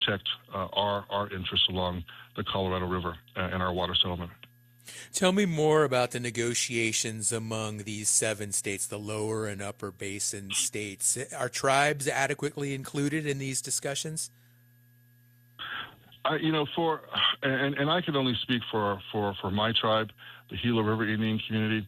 protect our interests along the Colorado River and our water settlement. Tell me more about the negotiations among these seven states, the lower and upper basin states. Are tribes adequately included in these discussions? For and I can only speak for my tribe, the Gila River Indian community.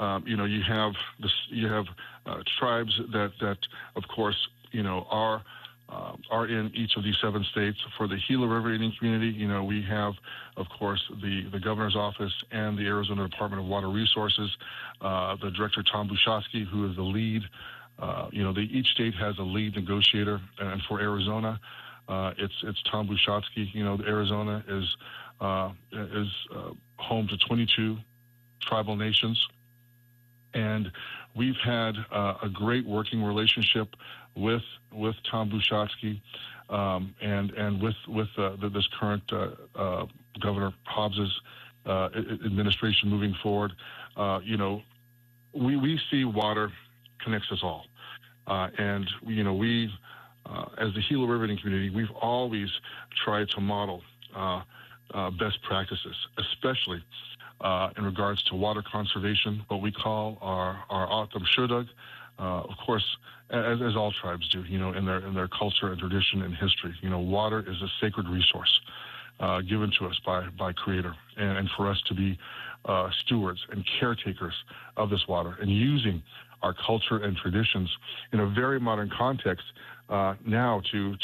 You have tribes that of course are in each of these seven states. For the Gila River Indian community, we have, of course, the governor's office and the Arizona Department of Water Resources, the director Tom Bushosky, who is the lead. Each state has a lead negotiator, and for Arizona, it's Tom Bushosky. Arizona is home to 22 tribal nations, and we've had a great working relationship with Tom Bushosky and with this current Governor Hobbs's administration moving forward. We see water connects us all, and we as the Gila River Indian community, we've always tried to model best practices, especially in regards to water conservation, what we call our Atam Shudug, of course, as all tribes do, in their culture and tradition and history. Water is a sacred resource given to us by Creator, and for us to be stewards and caretakers of this water and using our culture and traditions in a very modern context now to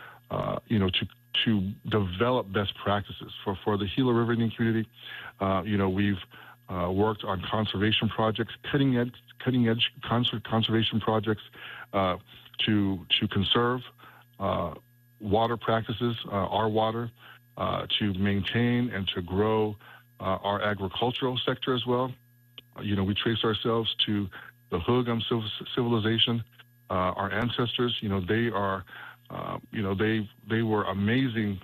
develop best practices for the Gila River Indian community. We've worked on conservation projects, cutting edge conservation projects to conserve water practices, our water, to maintain and to grow our agricultural sector as well. We trace ourselves to the Hugam civilization. Our ancestors, they are, they were amazing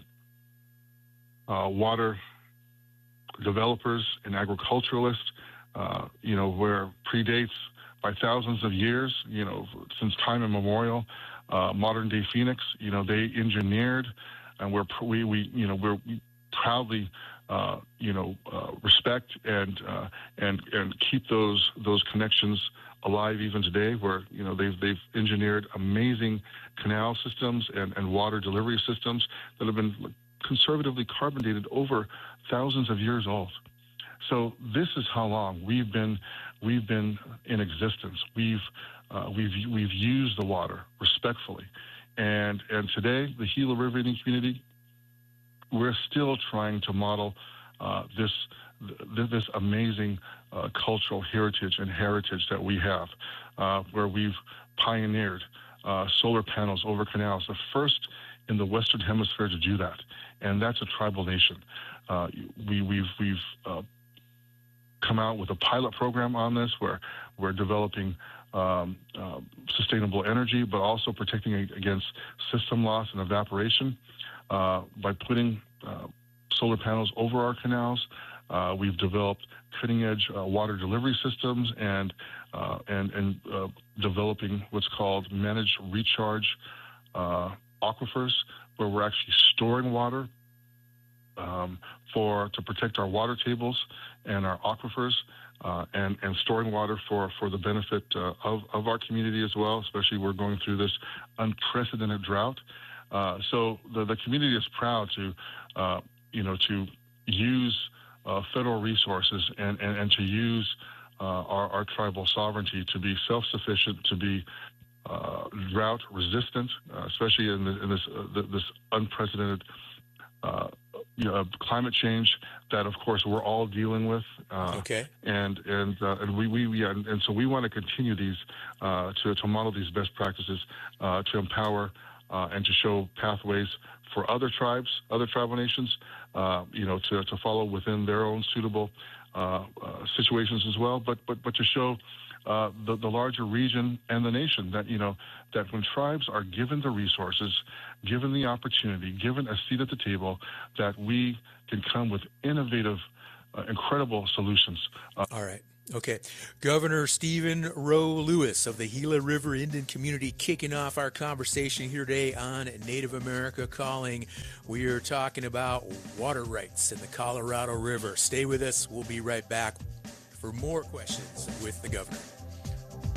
water developers and agriculturalists, where predates by thousands of years, since time immemorial. Modern day Phoenix, they engineered, and we proudly, respect and keep those connections alive even today, where they've engineered amazing canal systems and water delivery systems that have been conservatively carbon dated over thousands of years old. So this is how long we've been in existence. We've used the water respectfully, and today the Gila River Indian community, we're still trying to model this amazing cultural heritage that we have, where we've pioneered solar panels over canals, the first in the Western Hemisphere to do that, and that's a tribal nation. We've come out with a pilot program on this, where we're developing sustainable energy, but also protecting against system loss and evaporation by putting solar panels over our canals. We've developed cutting-edge water delivery systems and developing what's called managed recharge aquifers, where we're actually storing water to protect our water tables and our aquifers, and storing water for the benefit of our community as well. Especially, we're going through this unprecedented drought. So the community is proud to use federal resources and to use our tribal sovereignty to be self-sufficient, to be drought resistant, especially in this unprecedented climate change that, of course, we're all dealing with. Okay. And so we want to continue these to model these best practices, to empower and to show pathways for other tribes, other tribal nations, to follow within their own suitable situations as well, but to show the larger region and the nation that when tribes are given the resources, given the opportunity, given a seat at the table, that we can come with innovative, incredible solutions. All right. Okay. Governor Stephen Rowe Lewis of the Gila River Indian Community kicking off our conversation here today on Native America Calling. We are talking about water rights in the Colorado River. Stay with us. We'll be right back for more questions with the governor.